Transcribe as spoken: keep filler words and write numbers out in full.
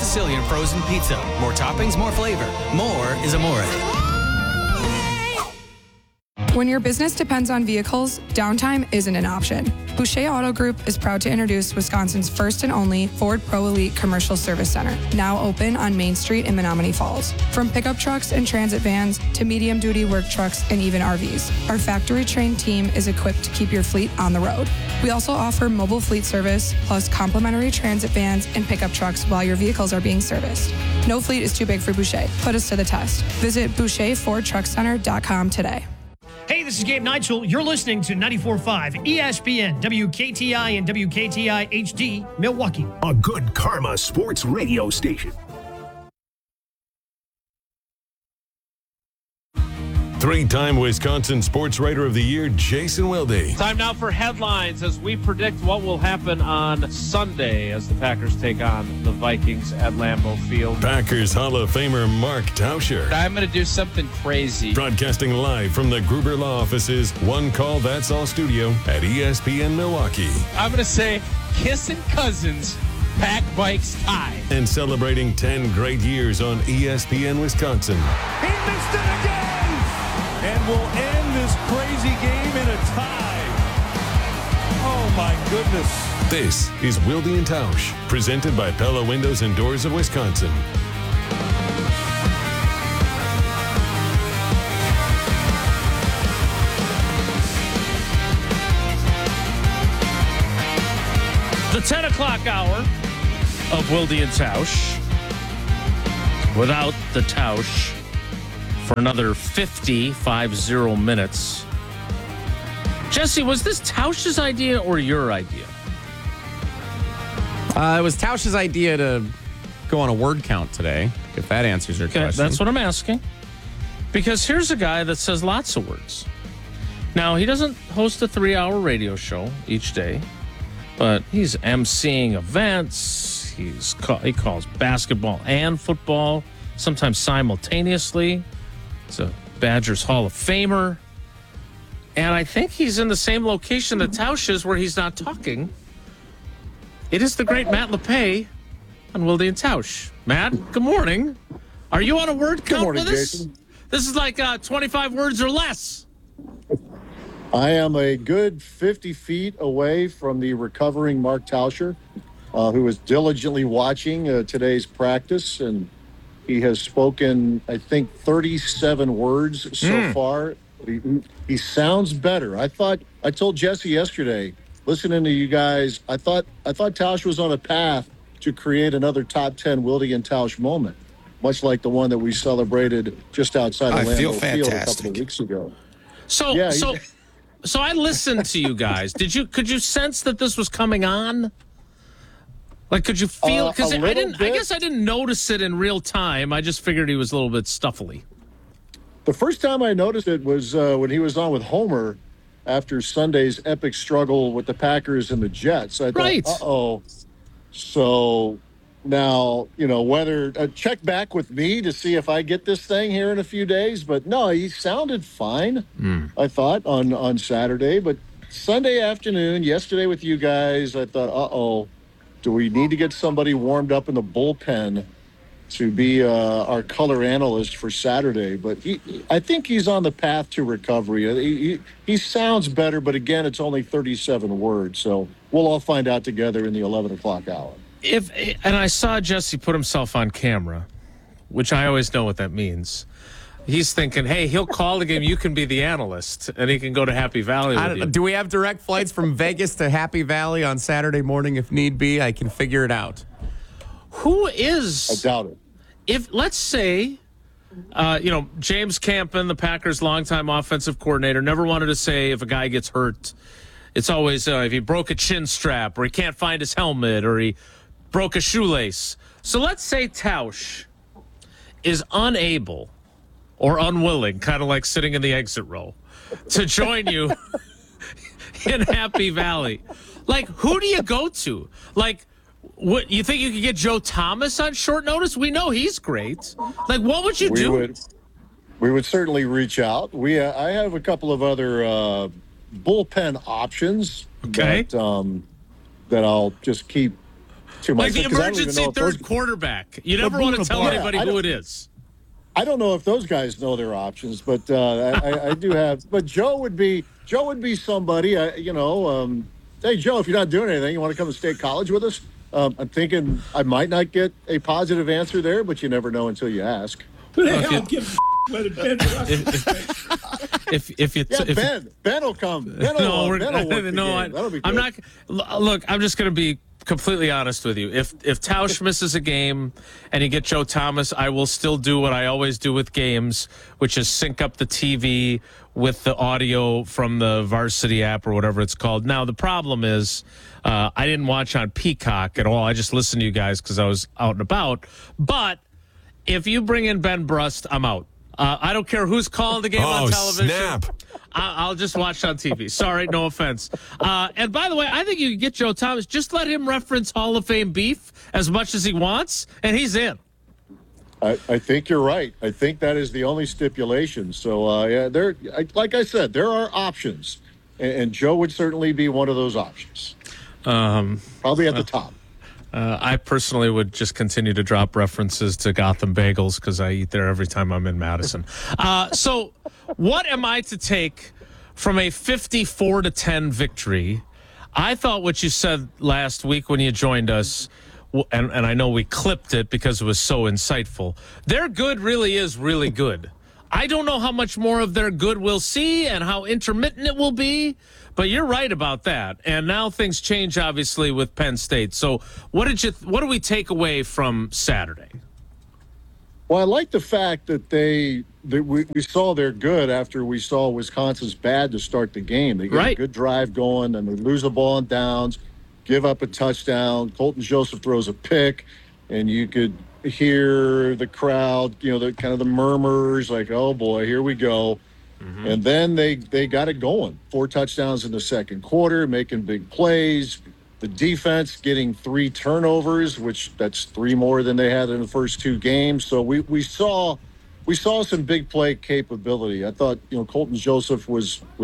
Sicilian frozen pizza. More toppings, more flavor. More is amore. When your business depends on vehicles, downtime isn't an option. Boucher Auto Group is proud to introduce Wisconsin's first and only Ford Pro Elite Commercial Service Center, now open on Main Street in Menominee Falls. From pickup trucks and transit vans to medium-duty work trucks and even R Vs, our factory-trained team is equipped to keep your fleet on the road. We also offer mobile fleet service, plus complimentary transit vans and pickup trucks while your vehicles are being serviced. No fleet is too big for Boucher. Put us to the test. Visit Boucher Ford Truck Center dot com today. Hey, this is Gabe Neitzel. You're listening to ninety-four point five E S P N, W K T I and W K T I H D, Milwaukee. A good karma sports radio station. Three-time Wisconsin Sports Writer of the Year, Jason Wilde. Time now for headlines as we predict what will happen on Sunday as the Packers take on the Vikings at Lambeau Field. Packers Hall of Famer Mark Tauscher. I'm going to do something crazy. Broadcasting live from the Gruber Law Office's One Call That's All studio at E S P N Milwaukee. I'm going to say kissing cousins, Pack Bikes tie. And celebrating ten great years on E S P N Wisconsin. He missed it again! And we'll end this crazy game in a tie. Oh, my goodness. This is Wilde and Tausch, presented by Pella Windows and Doors of Wisconsin. The ten o'clock hour of Wilde and Tausch. Without the Tausch. For another fifty, five zero minutes. Jesse, was this Tausch's idea or your idea? Uh, it was Tausch's idea to go on a word count today, if that answers your Okay, question. that's what I'm asking. Because here's a guy that says lots of words. Now, he doesn't host a three-hour radio show each day, but he's emceeing events. He's call, he calls basketball and football, sometimes simultaneously. He's a Badgers Hall of Famer. And I think he's in the same location that Tausch is where he's not talking. It is the great Matt LePay on Wilde and Tausch. Matt, good morning. Are you on a word count morning, with us? Jason. This is like uh, twenty-five words or less. I am a good fifty feet away from the recovering Mark Tauscher, uh, who is diligently watching uh, today's practice, and he has spoken, I think, thirty-seven words so mm. far. He, he sounds better. I thought I told Jesse yesterday, listening to you guys, I thought I thought Tausch was on a path to create another top ten Wilde and Tausch moment, much like the one that we celebrated just outside of Lambeau Field a couple of weeks ago. So, yeah, so, so I listened to you guys. Did you? Could you sense that this was coming on? Like, could you feel? Because uh, I didn't. Bit. I guess I didn't notice it in real time. I just figured he was a little bit stuffily. The first time I noticed it was uh, when he was on with Homer after Sunday's epic struggle with the Packers and the Jets. I thought, right. uh-oh. So now, you know, whether uh, check back with me to see if I get this thing here in a few days. But no, he sounded fine, mm. I thought, on, on Saturday. But Sunday afternoon, yesterday with you guys, I thought, uh-oh. Do we need to get somebody warmed up in the bullpen to be uh, our color analyst for Saturday? But he, I think he's on the path to recovery. He, he, he sounds better, but again, it's only thirty-seven words. So we'll all find out together in the eleven o'clock hour. If and I saw Jesse put himself on camera, which I always know what that means. He's thinking, hey, he'll call the game. You can be the analyst, and he can go to Happy Valley with you. Do we have direct flights from Vegas to Happy Valley on Saturday morning if need be? I can figure it out. Who is... I doubt it. If, let's say, uh, you know, James Campen, the Packers' longtime offensive coordinator, never wanted to say if a guy gets hurt. It's always uh, if he broke a chin strap, or he can't find his helmet, or he broke a shoelace. So let's say Tausch is unable... or unwilling, kind of like sitting in the exit row, to join you in Happy Valley. Like, who do you go to? Like, what you think you could get Joe Thomas on short notice? We know he's great. Like, what would you we do? Would, we would certainly reach out. We, uh, I have a couple of other uh, bullpen options okay. that, um, that I'll just keep too much. Like the 'cause I don't even emergency know if third those- quarterback. You never Bruno want to tell Bar- anybody I who don't- it is. I don't know if those guys know their options, but uh, I, I do have. But Joe would be Joe would be somebody. I, you know, um, hey Joe, if you're not doing anything, you want to come to State College with us? Um, I'm thinking I might not get a positive answer there, but you never know until you ask. Who the Well, if hell you- gives a whether Ben Russ If if you Yeah, if, Ben. Ben will come. Ben will, no, we're, ben will work the no, game. I, That'll be good. I'm not. l- Look, I'm just going to be completely honest with you. If if Tausch misses a game and you get Joe Thomas, I will still do what I always do with games, which is sync up the T V with the audio from the Varsity app or whatever it's called. Now the problem is, uh, I didn't watch on Peacock at all. I just listened to you guys because I was out and about. But if you bring in Ben Brust, I'm out. Uh, I don't care who's calling the game Oh, on television. snap. I- I'll just watch on T V. Sorry, no offense. Uh, and by the way, I think you can get Joe Thomas. Just let him reference Hall of Fame beef as much as he wants, and he's in. I, I think you're right. I think that is the only stipulation. So, uh, yeah, there. I, like I said, there are options, and, and Joe would certainly be one of those options. Um, Probably at the top. uh, I personally would just continue to drop references to Gotham Bagels because I eat there every time I'm in Madison. Uh, so, what am I to take from a fifty-four to ten victory? I thought what you said last week when you joined us, w- and, and I know we clipped it because it was so insightful. Their good really is really good. I don't know how much more of their good we'll see and how intermittent it will be, but you're right about that. And now things change, obviously, with Penn State. So, what did you? What do we take away from Saturday? Well, I like the fact that they that we, we saw their good after we saw Wisconsin's bad to start the game. They get Right. a good drive going, and they lose the ball on downs, give up a touchdown. Colton Joseph throws a pick, and you could hear the crowd, you know, the kind of the murmurs, like, "Oh boy, here we go." Mm-hmm. And then they they got it going. Four touchdowns in the second quarter, making big plays. The defense getting three turnovers, which that's three more than they had in the first two games. So we, we saw we saw some big play capability. I thought, you know, Colton Joseph was